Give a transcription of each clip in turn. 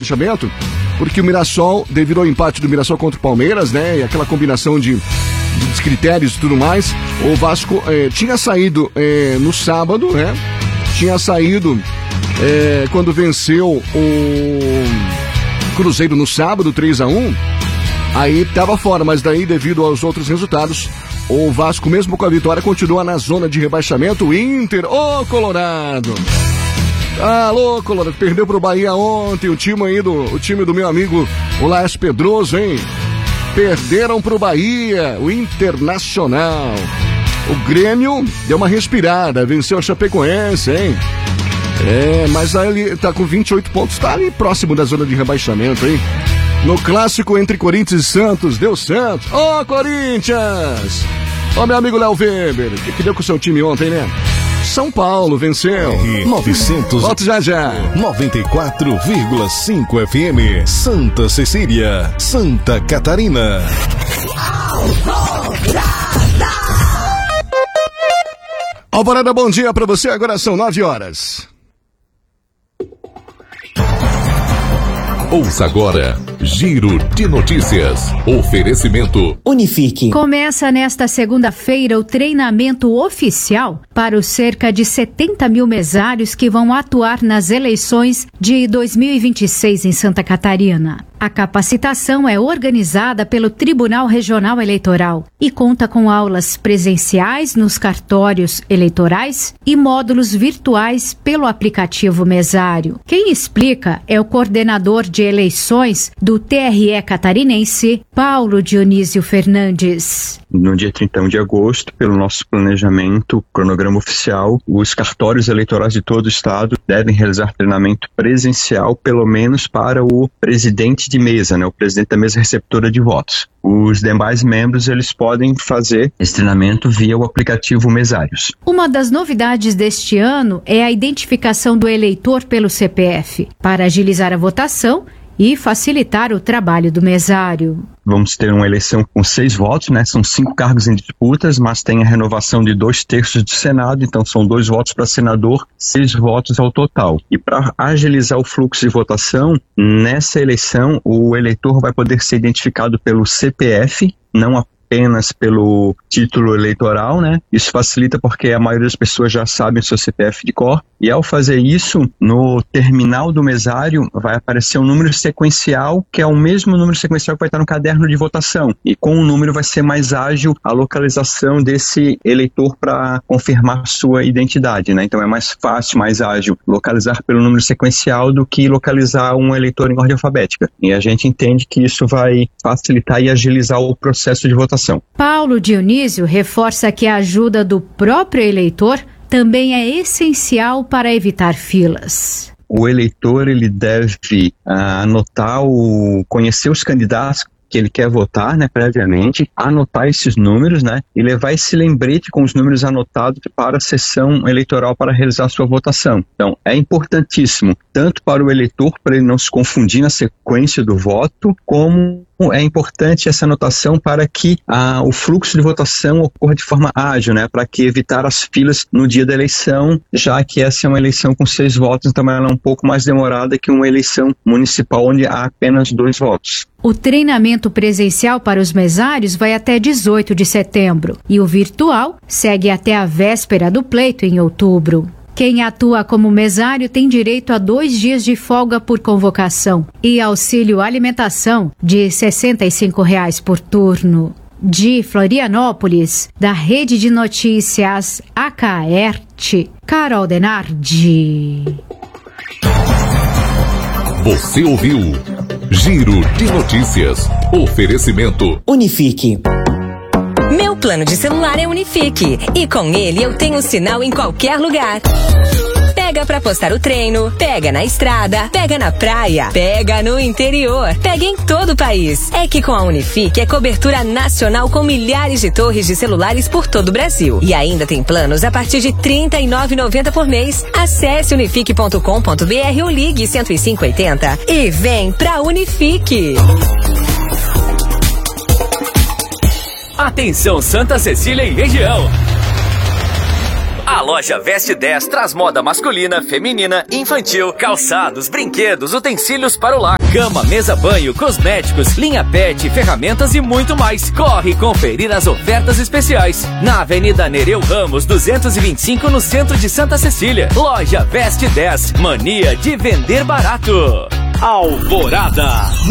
rebaixamento, porque o Mirassol, devido ao empate do Mirassol contra o Palmeiras, né, e aquela combinação de critérios e tudo mais, o Vasco tinha saído no sábado, né, quando venceu o Cruzeiro no sábado, 3-1, aí estava fora, mas daí, devido aos outros resultados, o Vasco, mesmo com a vitória, continua na zona de rebaixamento. O Inter, Colorado! Alô, Colorado, perdeu pro Bahia ontem, o time do meu amigo, o Laércio Pedroso, hein? Perderam pro Bahia, o Internacional. O Grêmio deu uma respirada, venceu a Chapecoense, hein? Mas aí ele tá com 28 pontos, tá ali próximo da zona de rebaixamento, hein? No clássico entre Corinthians e Santos, deu Santos. Corinthians! Meu amigo Léo Weber, o que deu com o seu time ontem, né? São Paulo venceu. 900. Volto já. 94,5 FM. Santa Cecília, Santa Catarina. Alvorada, bom dia pra você. Agora são 9 horas. Ouça agora, Giro de Notícias. Oferecimento Unifique. Começa nesta segunda-feira o treinamento oficial para os cerca de 70 mil mesários que vão atuar nas eleições de 2026 em Santa Catarina. A capacitação é organizada pelo Tribunal Regional Eleitoral e conta com aulas presenciais nos cartórios eleitorais e módulos virtuais pelo aplicativo Mesário. Quem explica é o coordenador de eleições do TRE catarinense, Paulo Dionísio Fernandes. No dia 31 de agosto, pelo nosso planejamento, cronograma oficial, os cartórios eleitorais de todo o estado devem realizar treinamento presencial, pelo menos para o presidente de mesa, né, o presidente da mesa receptora de votos. Os demais membros, eles podem fazer esse treinamento via o aplicativo Mesários. Uma das novidades deste ano é a identificação do eleitor pelo CPF, para agilizar a votação e facilitar o trabalho do mesário. Vamos ter uma eleição com 6 votos, né? São 5 cargos em disputas, mas tem a renovação de 2/3 do Senado, então são 2 votos para senador, 6 votos ao total. E para agilizar o fluxo de votação, nessa eleição o eleitor vai poder ser identificado pelo CPF, não apenas pelo título eleitoral, né? Isso facilita porque a maioria das pessoas já sabe o seu CPF de cor. E ao fazer isso, no terminal do mesário vai aparecer um número sequencial, que é o mesmo número sequencial que vai estar no caderno de votação. E com o número vai ser mais ágil a localização desse eleitor para confirmar sua identidade, né? Então é mais fácil, mais ágil localizar pelo número sequencial do que localizar um eleitor em ordem alfabética. E a gente entende que isso vai facilitar e agilizar o processo de votação. Paulo Dionísio reforça que a ajuda do próprio eleitor também é essencial para evitar filas. O eleitor, ele deve conhecer os candidatos que ele quer votar, né, previamente, anotar esses números, né, e levar esse lembrete com os números anotados para a sessão eleitoral para realizar a sua votação. Então, é importantíssimo, tanto para o eleitor, para ele não se confundir na sequência do voto, como é importante essa anotação para que o fluxo de votação ocorra de forma ágil, né, para que evitar as filas no dia da eleição, já que essa é uma eleição com 6 votos, então ela é um pouco mais demorada que uma eleição municipal onde há apenas 2 votos. O treinamento presencial para os mesários vai até 18 de setembro e o virtual segue até a véspera do pleito em outubro. Quem atua como mesário tem direito a 2 dias de folga por convocação e auxílio alimentação de R$ 65 por turno. De Florianópolis, da Rede de Notícias Acaerte, Carol Denardi. Você ouviu Giro de Notícias. Oferecimento Unifique. Meu plano de celular é Unifique e com ele eu tenho sinal em qualquer lugar. Pega pra postar o treino, pega na estrada, pega na praia, pega no interior, pega em todo o país. É que com a Unifique é cobertura nacional com milhares de torres de celulares por todo o Brasil. E ainda tem planos a partir de R$ 39,90 por mês. Acesse unifique.com.br ou ligue 10580 e vem pra Unifique. Atenção Santa Cecília e região! A loja Veste 10 traz moda masculina, feminina, infantil, calçados, brinquedos, utensílios para o lar. Cama, mesa, banho, cosméticos, linha pet, ferramentas e muito mais. Corre conferir as ofertas especiais. Na Avenida Nereu Ramos, 225, no centro de Santa Cecília. Loja Veste 10. Mania de vender barato. Alvorada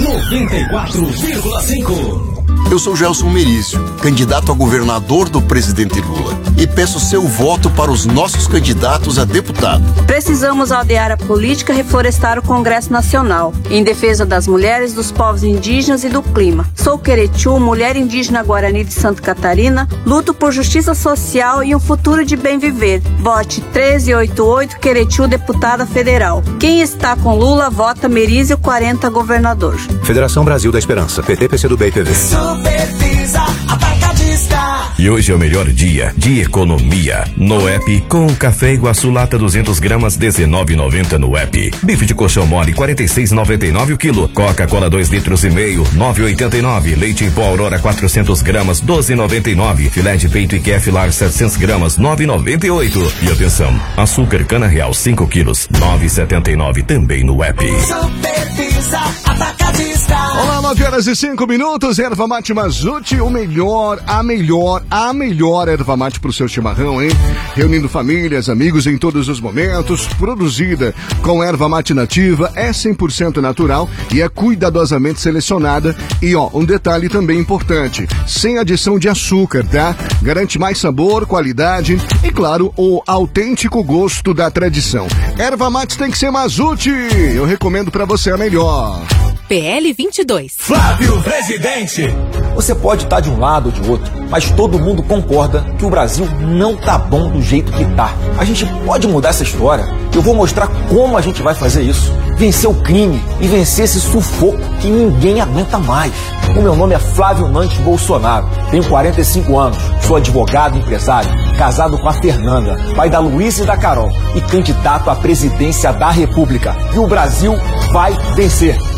94,5. Eu sou Gelson Merício, candidato a governador do presidente Lula, e peço seu voto para os nossos candidatos a deputado. Precisamos aldear a política e reflorestar o Congresso Nacional, em defesa das mulheres, dos povos indígenas e do clima. Sou Queretiu, mulher indígena Guarani de Santa Catarina, luto por justiça social e um futuro de bem viver. Vote 1388 Queretiu, deputada federal. Quem está com Lula, vota Merício 40, governador. Federação Brasil da Esperança, PT, PCdoB e PV. Supervisa Atacadista. E hoje é o melhor dia de economia no app, com o café Iguaçu lata 200 gramas R$19,90 no app. Bife de colchão mole R$46,99 o quilo. Coca-Cola 2,5 litros R$9,89. Leite em pó Aurora 400 gramas R$12,99. Filé de peito e Keflar 700 gramas R$9,98. E atenção, açúcar cana real 5 quilos R$9,79 também no app. Supervisa Atacadista. Olá, 9h05, erva mate Mazute, a melhor erva mate pro seu chimarrão, hein? Reunindo famílias, amigos em todos os momentos, produzida com erva mate nativa, é 100% natural e é cuidadosamente selecionada. E um detalhe também importante, sem adição de açúcar, tá? Garante mais sabor, qualidade e, claro, o autêntico gosto da tradição. Erva mate tem que ser Mazute, eu recomendo pra você a melhor. PL 22. Flávio Presidente. Você pode estar de um lado ou de outro, mas todo mundo concorda que o Brasil não tá bom do jeito que tá. A gente pode mudar essa história. Eu vou mostrar como a gente vai fazer isso. Vencer o crime e vencer esse sufoco que ninguém aguenta mais. O meu nome é Flávio Nantes Bolsonaro. Tenho 45 anos, sou advogado e empresário, casado com a Fernanda, pai da Luísa e da Carol, e candidato à presidência da República. E o Brasil vai vencer.